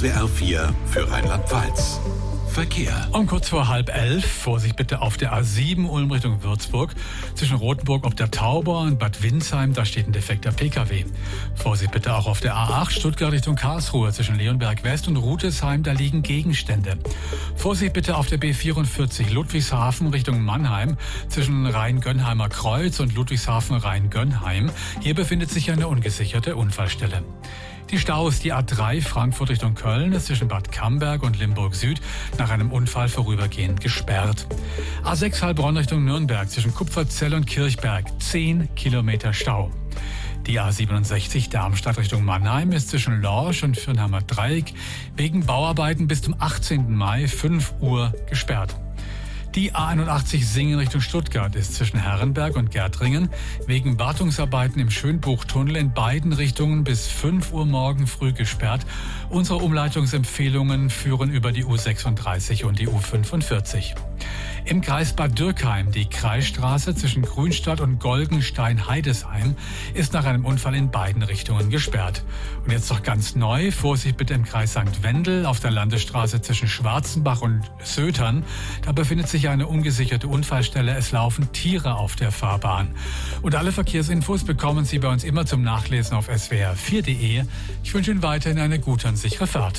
SWR 4 für Rheinland-Pfalz. Verkehr. Um kurz vor 10:30, Vorsicht bitte auf der A7 Ulm Richtung Würzburg. Zwischen Rothenburg ob der Tauber und Bad Windsheim, da steht ein defekter Pkw. Vorsicht bitte auch auf der A8 Stuttgart Richtung Karlsruhe. Zwischen Leonberg West und Rutesheim, da liegen Gegenstände. Vorsicht bitte auf der B44 Ludwigshafen Richtung Mannheim. Zwischen Rhein-Gönnheimer Kreuz und Ludwigshafen-Rhein-Gönnheim. Hier befindet sich eine ungesicherte Unfallstelle. Die Staus, die A3 Frankfurt Richtung Köln ist zwischen Bad Camberg und Limburg Süd nach einem Unfall vorübergehend gesperrt. A6 Heilbronn Richtung Nürnberg zwischen Kupferzell und Kirchberg 10 Kilometer Stau. Die A67 Darmstadt Richtung Mannheim ist zwischen Lorsch und Fürnheimer Dreieck wegen Bauarbeiten bis zum 18. Mai 5 Uhr gesperrt. Die A81 Singen Richtung Stuttgart ist zwischen Herrenberg und Gärtringen wegen Wartungsarbeiten im Schönbuchtunnel in beiden Richtungen bis 5 Uhr morgen früh gesperrt. Unsere Umleitungsempfehlungen führen über die U36 und die U45. Im Kreis Bad Dürkheim, die Kreisstraße zwischen Grünstadt und Golgenstein-Heidesheim, ist nach einem Unfall in beiden Richtungen gesperrt. Und jetzt noch ganz neu, Vorsicht bitte im Kreis St. Wendel auf der Landesstraße zwischen Schwarzenbach und Sötern. Da befindet sich eine ungesicherte Unfallstelle. Es laufen Tiere auf der Fahrbahn. Und alle Verkehrsinfos bekommen Sie bei uns immer zum Nachlesen auf swr4.de. Ich wünsche Ihnen weiterhin eine gute und sichere Fahrt.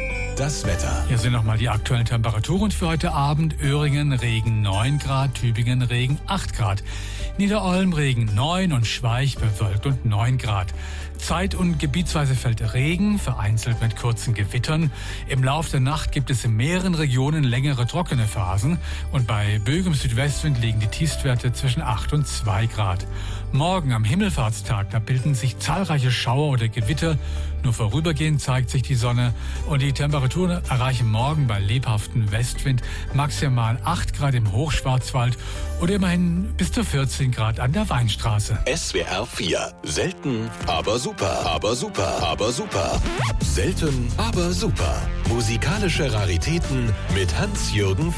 Das Wetter. Hier sind nochmal die aktuellen Temperaturen für heute Abend. Öhringen Regen 9 Grad, Tübingen Regen 8 Grad. Niederolm Regen 9 und Schweich bewölkt und 9 Grad. Zeit- und gebietsweise fällt Regen, vereinzelt mit kurzen Gewittern. Im Lauf der Nacht gibt es in mehreren Regionen längere trockene Phasen. Und bei böigem Südwestwind liegen die Tiefstwerte zwischen 8 und 2 Grad. Morgen am Himmelfahrtstag, da bilden sich zahlreiche Schauer oder Gewitter. Nur vorübergehend zeigt sich die Sonne und die Temperaturen erreichen morgen bei lebhaftem Westwind maximal 8 Grad im Hochschwarzwald oder immerhin bis zu 14 Grad an der Weinstraße. SWR 4. Selten, aber super. Aber super. Aber super. Selten, aber super. Musikalische Raritäten mit Hans-Jürgen